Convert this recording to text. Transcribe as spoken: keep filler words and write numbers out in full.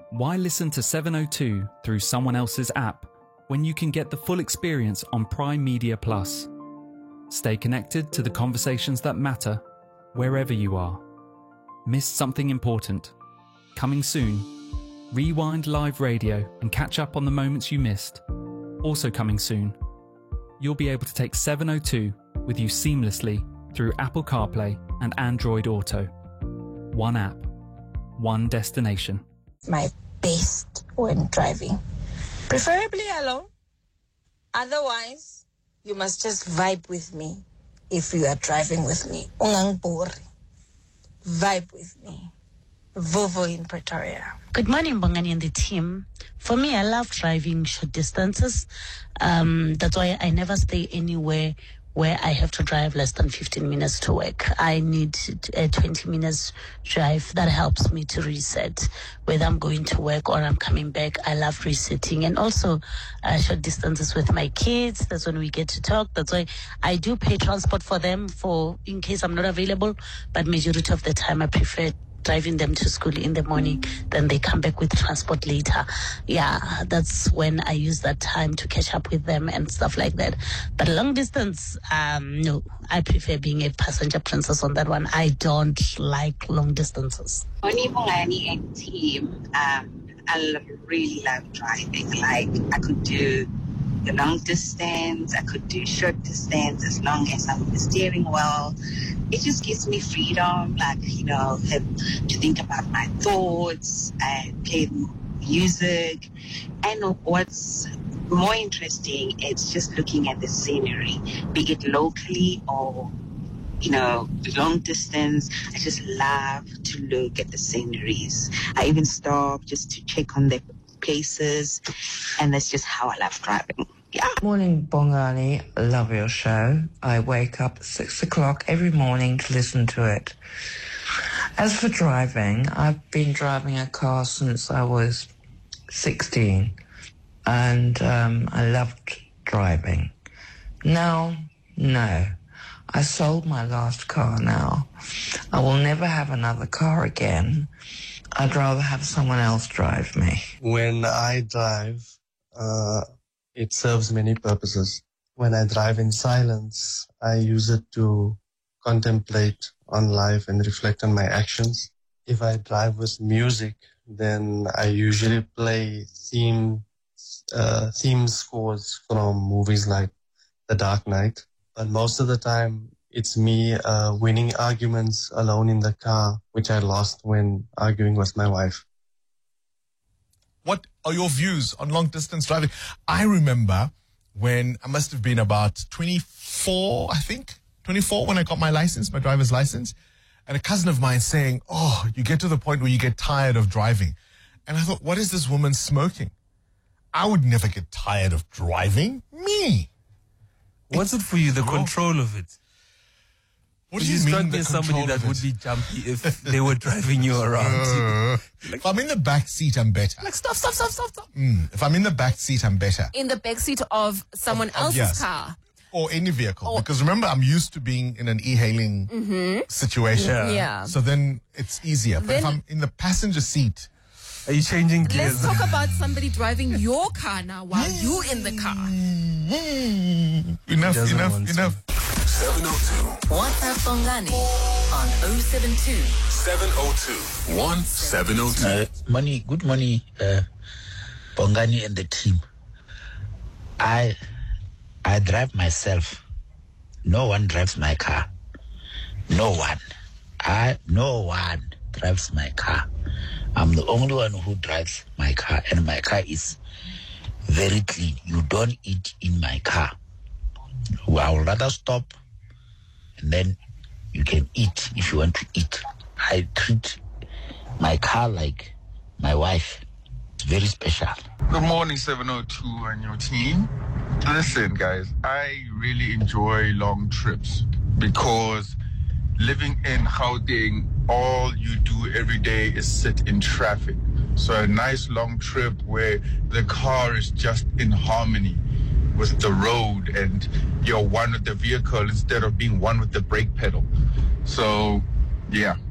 Why listen to seven oh two through someone else's app when you can get the full experience on Prime Media Plus? Stay connected to the conversations that matter wherever you are. Missed something important? Coming soon. Rewind live radio and catch up on the moments you missed. Also coming soon. You'll be able to take seven oh two with you seamlessly through Apple CarPlay and Android Auto. One app, one destination. My best when driving. Preferably alone. Otherwise, you must just vibe with me if you are driving with me. Ungang bore. Vibe with me. Vovo in Pretoria. Good morning, Bongani and the team. For me, I love driving short distances. Um, that's why I never stay anywhere where I have to drive less than fifteen minutes to work. I need a twenty minutes drive. That helps me to reset. Whether I'm going to work or I'm coming back, I love resetting. And also uh, short distances with my kids. That's when we get to talk. That's why I do pay transport for them for in case I'm not available. But majority of the time, I prefer driving them to school in the morning, then they come back with transport later. Yeah, that's when I use that time to catch up with them and stuff like that. But long distance, um, no, I prefer being a passenger princess on that one. I don't like long distances. Only Bongani and team, um, I love, really love driving. Like, I could do the long distance, I could do short distance as long as I'm on the steering wheel. It just gives me freedom, like, you know, have to think about my thoughts and play music. And what's more interesting, it's just looking at the scenery, be it locally or, you know, long distance. I just love to look at the sceneries. I even stop just to check on the places, and that's just how I love driving. Yeah. Morning, Bongani. Love your show. I wake up at six o'clock every morning to listen to it. As for driving, I've been driving a car since I was sixteen, and um, I loved driving. Now, no. I sold my last car now. I will never have another car again. I'd rather have someone else drive me. When I drive, uh, it serves many purposes. When I drive in silence, I use it to contemplate on life and reflect on my actions. If I drive with music, then I usually play theme, uh, theme scores from movies like The Dark Knight. But most of the time, it's me uh, winning arguments alone in the car, which I lost when arguing with my wife. What are your views on long-distance driving? I remember when I must have been about twenty-four, I think, twenty-four when I got my license, my driver's license, and a cousin of mine saying, oh, you get to the point where you get tired of driving. And I thought, what is this woman smoking? I would never get tired of driving. Me. What's it for you, the control of it? What do you mean, struck me the as somebody control that of would it? be jumpy if they were driving you around. Uh, Like- if I'm in the back seat, I'm better. Like, stop, stop, stop, stop, stop. Mm, if I'm in the back seat, I'm better. In the backseat of someone Of- of- else's yes. car. Or any vehicle. Or- Because remember, I'm used to being in an e-hailing situation. Yeah. Yeah. So then it's easier. But if Then- I'm in the passenger seat, Are you changing gears? Let's talk about somebody driving your car now while you in the car. enough, doesn't enough, want to. enough. seven oh two. WhatsApp Bongani on oh seven two. seven oh two. one seven oh two. Uh, money, good morning, uh, Bongani and the team. I, I drive myself. No one drives my car. No one. I, no one drives my car. I'm the only one who drives my car, and my car is very clean. You don't eat in my car. Well, I would rather stop, and then you can eat if you want to eat. I treat my car like my wife. It's very special. Good morning, seven oh two and your team. Listen, guys, I really enjoy long trips because living in Gauteng, all you do every day is sit in traffic. So a nice long trip where the car is just in harmony with the road and you're one with the vehicle instead of being one with the brake pedal. So, yeah.